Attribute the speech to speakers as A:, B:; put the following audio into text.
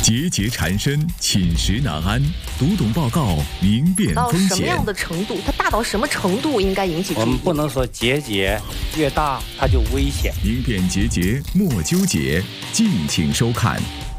A: 节节缠身，寝食难安。读懂报告，明辨风险。
B: 到什么样的程度？它大到什么程度应该引起注意？
C: 我们不能说结节越大它就危险。
A: 明辨节节，莫纠结。敬请收看